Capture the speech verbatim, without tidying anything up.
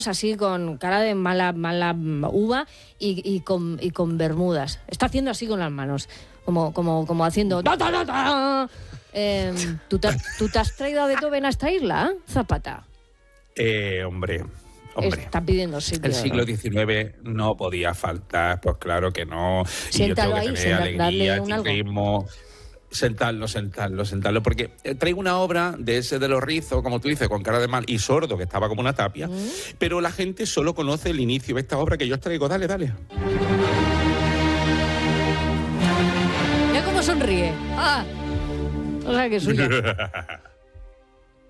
así con cara de mala mala uva y, y, con, y con bermudas. Está haciendo así con las manos, como, como, como haciendo... ¡Ta, ta, ta, ta! Eh, ¿tú, te, ¿Tú te has traído a Beethoven a esta isla, Zapata? Eh, hombre... Hombre, está pidiendo sitio. El siglo diecinueve no podía faltar, pues claro que no. Siéntalo y yo tengo que ahí, tener senta, alegría, un ritmo. Sentarlo, sentarlo, sentarlo. Porque traigo una obra de ese de los rizos, como tú dices, con cara de mal y sordo, que estaba como una tapia, mm. pero la gente solo conoce el inicio de esta obra que yo os traigo. Dale, dale. Mira cómo sonríe. Ah, o sea que es suya.